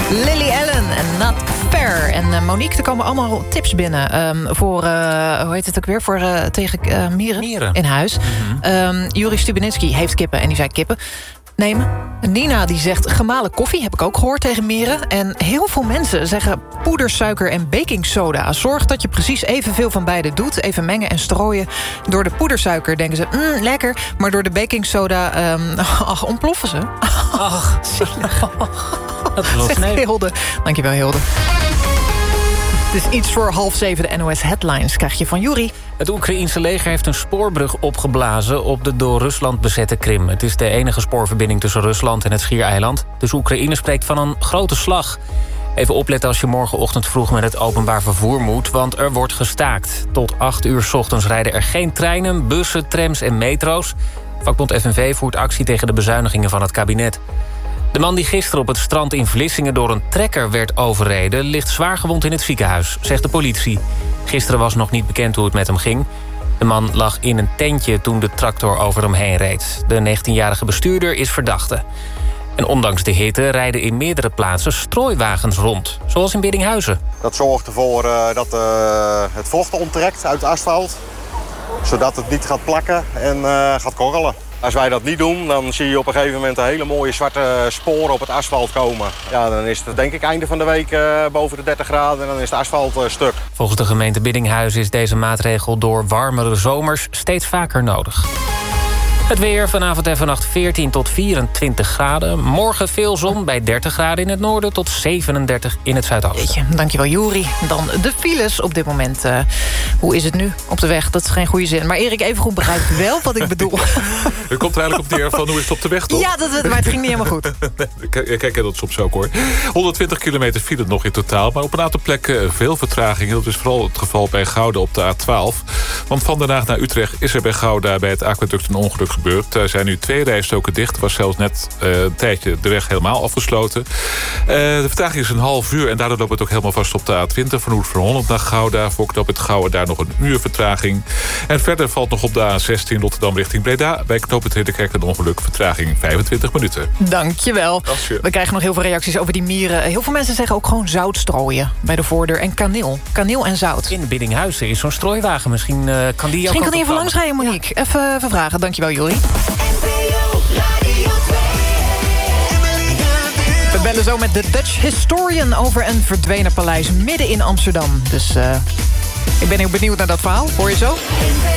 Lily Allen en Not Fair. En Monique, er komen allemaal tips binnen voor, hoe heet het ook weer? Voor tegen mieren in huis. Juri Stubenitski heeft kippen en die zei kippen nemen. Nina die zegt gemalen koffie, heb ik ook gehoord tegen mieren. En heel veel mensen zeggen poedersuiker en baking soda. Zorg dat je precies evenveel van beide doet. Even mengen en strooien. Door de poedersuiker denken ze, lekker. Maar door de baking soda, ontploffen ze. Ach, zielig. Dat was Hilde. Dankjewel, Hilde. Het is iets voor 6:30 de NOS Headlines. Krijg je van Juri. Het Oekraïense leger heeft een spoorbrug opgeblazen op de door Rusland bezette Krim. Het is de enige spoorverbinding tussen Rusland en het Schiereiland. Dus Oekraïne spreekt van een grote slag. Even opletten als je morgenochtend vroeg met het openbaar vervoer moet, want er wordt gestaakt. Tot 8 uur 's ochtends rijden er geen treinen, bussen, trams en metro's. Vakbond FNV voert actie tegen de bezuinigingen van het kabinet. De man die gisteren op het strand in Vlissingen door een trekker werd overreden, ligt zwaargewond in het ziekenhuis, zegt de politie. Gisteren was nog niet bekend hoe het met hem ging. De man lag in een tentje toen de tractor over hem heen reed. De 19-jarige bestuurder is verdachte. En ondanks de hitte rijden in meerdere plaatsen strooiwagens rond, zoals in Biddinghuizen. Dat zorgt ervoor dat het vocht onttrekt uit het asfalt, zodat het niet gaat plakken en gaat korrelen. Als wij dat niet doen, dan zie je op een gegeven moment een hele mooie zwarte sporen op het asfalt komen. Ja, dan is het denk ik einde van de week boven de 30 graden en dan is het asfalt stuk. Volgens de gemeente Biddinghuizen is deze maatregel door warmere zomers steeds vaker nodig. Het weer vanavond en vannacht 14 tot 24 graden. Morgen veel zon bij 30 graden in het noorden tot 37 in het zuidoosten. Jeetje, dankjewel Juri. Dan de files op dit moment. Hoe is het nu op de weg? Dat is geen goede zin. Maar Erik Evengoed begrijpt wel wat ik bedoel. Het komt er eigenlijk op neer van hoe is het op de weg, toch? Ja, maar het ging niet helemaal goed. Kijk, dat is soms ook, hoor. 120 kilometer file nog in totaal. Maar op een aantal plekken veel vertraging. Dat is vooral het geval bij Gouda op de A12. Want van Den Haag naar Utrecht is er bij Gouda bij het aquaduct een ongeluk gebeurd. Er zijn nu 2 rijstroken dicht. Er was zelfs net een tijdje de weg helemaal afgesloten. De vertraging is een half uur en daardoor loopt het ook helemaal vast op de A20 van Hoek van Holland naar Gouda. Voor knooppunt Gouwen daar nog een uur vertraging. En verder valt nog op de A16 Rotterdam richting Breda. Bij knooppunt Ridderkerk een ongeluk, vertraging 25 minuten. Dankjewel. We krijgen nog heel veel reacties over die mieren. Heel veel mensen zeggen ook gewoon zout strooien bij de voordeur en kaneel. Kaneel en zout. In Biddinghuizen is zo'n strooiwagen. Misschien kan die ook. Misschien kan die even langs rijden, Monique. Ja. Even vragen. Dankjewel, Juri. We bellen zo met de Dutch Historian over een verdwenen paleis midden in Amsterdam. Dus ik ben heel benieuwd naar dat verhaal. Hoor je zo?